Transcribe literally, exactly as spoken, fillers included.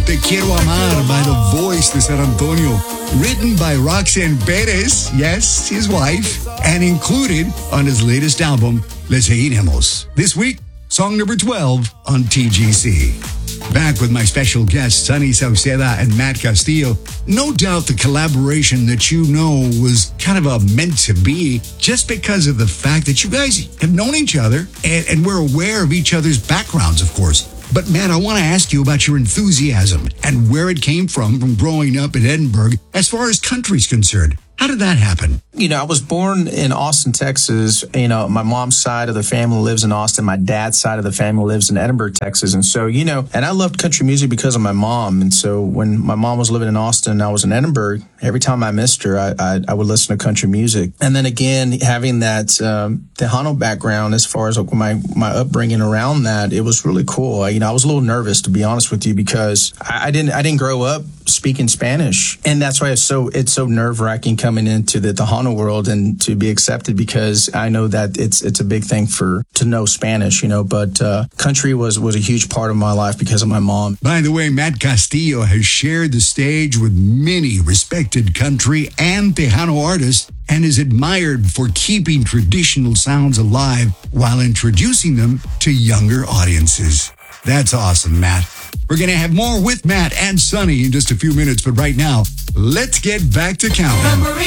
Te Quiero Amar by the voice de San Antonio. Written by Roxanne Perez, yes, his wife, and included on his latest album, Le Seguiremos. This week, song number twelve on T G C. Back with my special guests, Sonny Sauceda and Matt Castillo. No doubt the collaboration that you know was kind of a meant to be just because of the fact that you guys have known each other and, and we're aware of each other's backgrounds, of course. But Matt, I want to ask you about your enthusiasm and where it came from from growing up in Edinburgh as far as country's concerned. How did that happen? You know, I was born in Austin, Texas. You know, my mom's side of the family lives in Austin. My dad's side of the family lives in Edinburgh, Texas. And so, you know, and I loved country music because of my mom. And so when my mom was living in Austin and I was in Edinburgh, every time I missed her, I, I, I would listen to country music. And then again, having that um, Tejano background as far as like my, my upbringing around that, it was really cool. I, you know, I was a little nervous, to be honest with you, because I, I didn't I didn't grow up speaking Spanish. And that's why it's so it's so nerve-wracking coming into the Tejano world and to be accepted, because I know that it's it's a big thing for to know Spanish, you know, but uh, country was, was a huge part of my life because of my mom. By the way, Matt Castillo has shared the stage with many respected country and Tejano artists and is admired for keeping traditional sounds alive while introducing them to younger audiences. That's awesome, Matt. We're going to have more with Matt and Sonny in just a few minutes, but right now, let's get back to counting.